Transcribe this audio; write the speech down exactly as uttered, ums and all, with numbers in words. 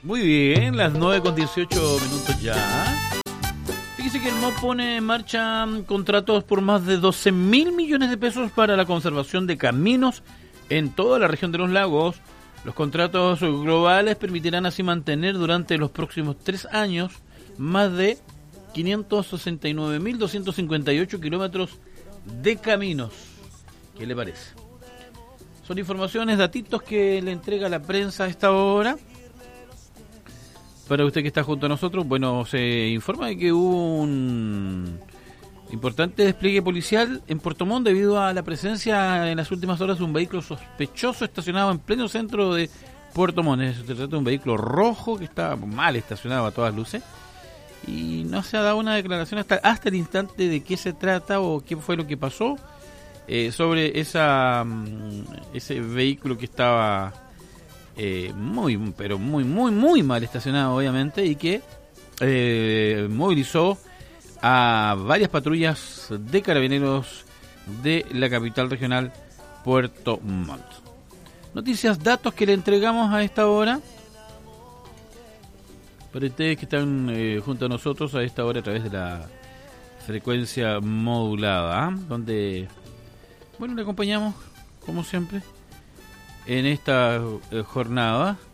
Muy bien, las nueve con dieciocho minutos ya. Fíjese que el M O P pone en marcha contratos por más de doce mil millones de pesos para la conservación de caminos en toda la región de los lagos. Los contratos globales permitirán así mantener durante los próximos tres años más de quinientos sesenta y nueve mil doscientos cincuenta y ocho kilómetros de caminos. ¿Qué le parece? Son informaciones, datitos que le entrega la prensa a esta hora. Para usted que está junto a nosotros, bueno, se informa de que hubo un importante despliegue policial en Puerto Montt debido a la presencia en las últimas horas de un vehículo sospechoso estacionado en pleno centro de Puerto Montt. Se trata de un vehículo rojo que estaba mal estacionado a todas luces y no se ha dado una declaración hasta, hasta el instante de qué se trata o qué fue lo que pasó eh, sobre esa ese vehículo que estaba eh, muy, pero muy, muy, muy mal estacionado, obviamente, y que eh, movilizó a varias patrullas de carabineros de la capital regional, Puerto Montt. Noticias, datos que le entregamos a esta hora para ustedes que están eh, junto a nosotros a esta hora a través de la frecuencia modulada, ¿eh? Donde, bueno, le acompañamos como siempre en esta eh, jornada